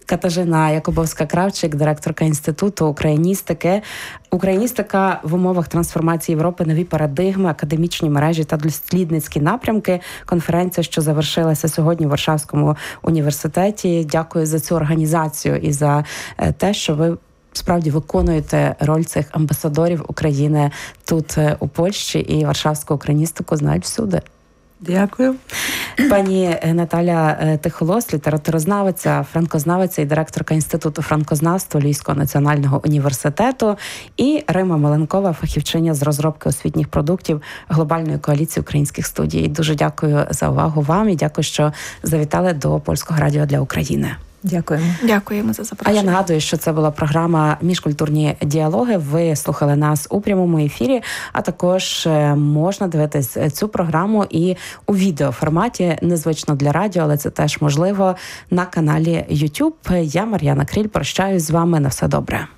Катерина Якубовська-Кравчик, директорка Інституту україністики. Україністика в умовах трансформації Європи, нові парадигми, академічні мережі та дослідницькі напрямки. Конференція, що завершилася сьогодні в Варшавському університеті. Дякую за цю організацію і за те, що ви справді виконуєте роль цих амбасадорів України тут у Польщі, і варшавську україністику знають всюди. Дякую. Пані Наталя Тихолос, літературознавиця, франкознавиця і директорка Інституту франкознавства Львівського національного університету, і Рима Маленкова, фахівчиня з розробки освітніх продуктів Глобальної коаліції українських студій. Дуже дякую за увагу вам і дякую, що завітали до Польського радіо для України. Дякуємо. Дякуємо за запрошення. А я нагадую, що це була програма «Міжкультурні діалоги». Ви слухали нас у прямому ефірі, а також можна дивитись цю програму і у відеоформаті, незвично для радіо, але це теж можливо, на каналі YouTube. Я, Мар'яна Кріль, прощаюсь з вами. На все добре.